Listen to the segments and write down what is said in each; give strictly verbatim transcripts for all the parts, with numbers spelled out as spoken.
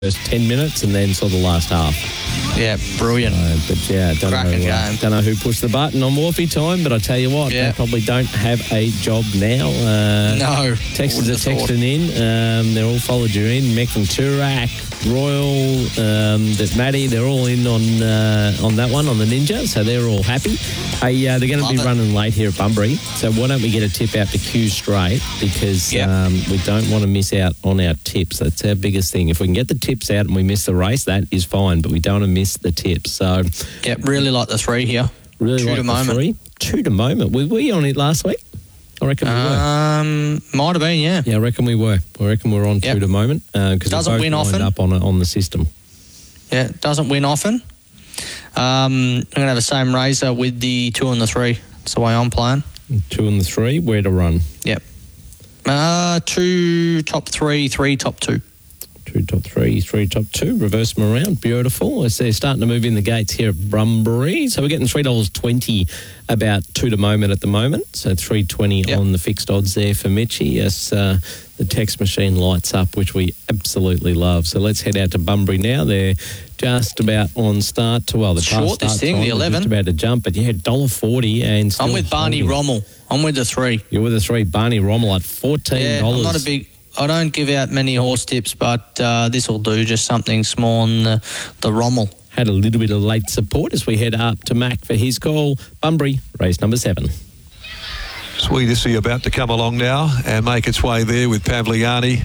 first ten minutes and then saw the last half. Yeah, brilliant. Uh, but yeah, don't know, uh, don't know who pushed the button on Wharfie time, but I tell you what, yeah. they probably don't have a job now. Uh, no. Texters are texting in. Um, they're all followed you in. Mek from Turak, Royal, um, there's Maddie. They're all in on uh, on that one, on the Ninja, so they're all happy. Hey, uh, they're going to be it. running late here at Bunbury, so why don't we get a tip out to Q Straight, because yep. um, we don't want to miss out on our tips. That's our biggest thing. If we can get the tips out and we miss the race, that is fine, but we don't want to miss the tips. So, yeah, really like the three here. Really Two like to the moment. three. Two to moment. Were we on it last week? I reckon we were. Um, might have been, yeah. Yeah, I reckon we were. I reckon we're on yep. two to moment because uh, doesn't both win lined often. up on a, on the system. Yeah, doesn't win often. Um, I'm going to have the same razor with the two and the three. That's the way I'm playing. Two and the three. Where to run? Yep. Uh, two top three, three top two. Two top three, three top two. Reverse them around. Beautiful. As they're starting to move in the gates here at Bunbury. So we're getting three dollars twenty about two to moment at the moment. So three twenty yep. on the fixed odds there for Mitchie. Yes, uh, the text machine lights up, which we absolutely love. So let's head out to Bunbury now. They're just about on start to, well, the short this thing, time, the eleven. Just about to jump, but yeah, one dollar forty and still I'm with Barney holding. Rommel. I'm with the three. You're with the three. Barney Rommel at fourteen dollars. Yeah, I'm not a big... I don't give out many horse tips, but uh, this will do, just something small on the, the Rommel. Had a little bit of late support as we head up to Mac for his call. Bunbury, race number seven. Sweet Issy about to come along now and make its way there with Pavliani.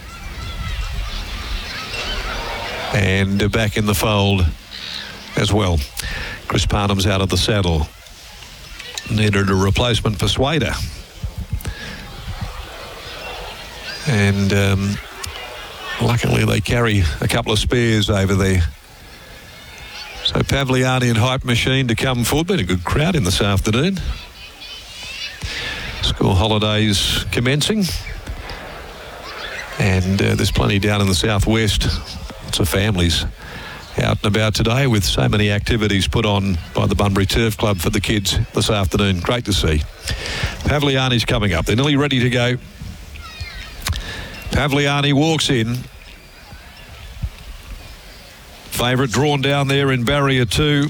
And back in the fold as well. Chris Parnham's out of the saddle. Needed a replacement for Swader. And um, luckily they carry a couple of spares over there. So Pavliani and Hype Machine to come forward. Been a good crowd in this afternoon. School holidays commencing. And uh, there's plenty down in the southwest. Lots of families out and about today with so many activities put on by the Bunbury Turf Club for the kids this afternoon. Great to see. Pavliani's coming up. They're nearly ready to go. Pavliani walks in. Favourite drawn down there in barrier two.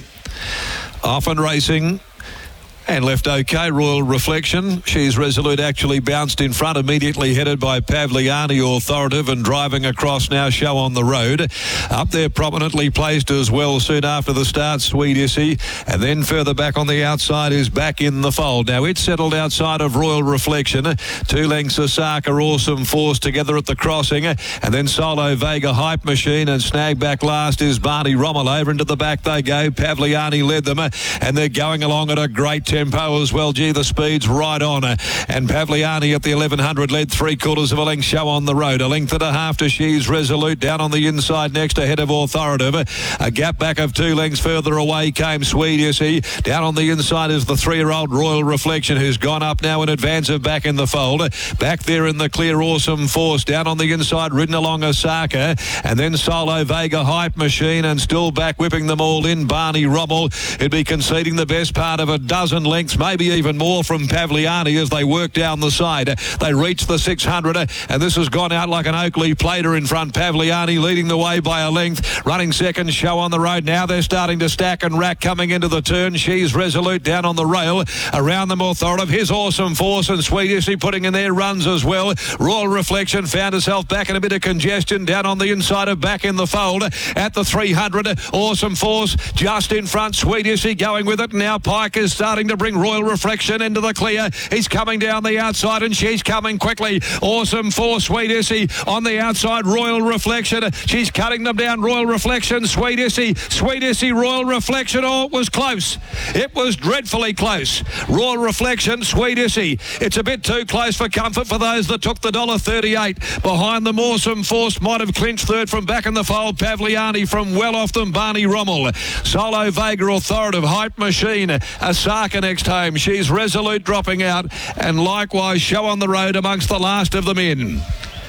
Often racing. And left okay, Royal Reflection. She's Resolute actually bounced in front, immediately headed by Pavliani, authoritative, and driving across now, Show on the Road. Up there prominently placed as well soon after the start, Sweet Issy. And then further back on the outside is Back in the Fold. Now it's settled outside of Royal Reflection. Two lengths Osaka, Awesome Force together at the crossing. And then Solo Vega, Hype Machine, and snag back last is Barney Rommel. Over into the back they go. Pavliani led them, and they're going along at a great tempo. Tempo as well. Gee, the speed's right on. And Pavliani at the eleven hundred led three quarters of a length, Show on the Road. A length and a half to She's Resolute. Down on the inside next, ahead of Authoritative. A gap back of two lengths further away came Sweet Issy. Down on the inside is the three-year-old Royal Reflection, who's gone up now in advance of Back in the Fold. Back there in the clear, Awesome Force. Down on the inside, ridden along Osaka. And then Solo Vega, Hype Machine, and still back whipping them all in, Barney Rommel. It'd be conceding the best part of a dozen lengths, maybe even more, from Pavliani as they work down the side. They reach the six hundred, and this has gone out like an Oakley plater in front. Pavliani leading the way by a length. Running second, Show on the Road. Now they're starting to stack and rack coming into the turn. She's Resolute down on the rail. Around them, Authoritative. His Awesome Force and Sweet Issy putting in their runs as well. Royal Reflection found herself back in a bit of congestion down on the inside of Back in the Fold. At the three hundred, Awesome Force just in front. Sweet Issy going with it. Now Pike is starting to bring Royal Reflection into the clear. He's coming down the outside and she's coming quickly. Awesome Force, Sweet Issy on the outside. Royal Reflection. She's cutting them down. Royal Reflection, Sweet Issy. Sweet Issy, Royal Reflection. Oh, it was close. It was dreadfully close. Royal Reflection, Sweet Issy. It's a bit too close for comfort for those that took the one dollar thirty-eight. Behind them, Awesome Force might have clinched third from Back in the Fold. Pavliani from well off them, Barney Rommel. Solo Vega, Authoritative, Hype Machine. Osaka next home. She's Resolute dropping out, and likewise Show on the Road amongst the last of them in.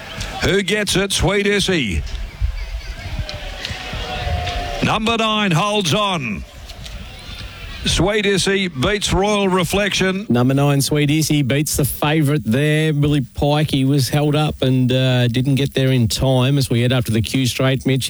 Who gets it? Sweet Issy. Number nine holds on. Sweet Issy beats Royal Reflection. Number nine, Sweet Issy, beats the favourite there. Billy Pike, he was held up and uh, didn't get there in time as we head up to the Q straight, Mitch.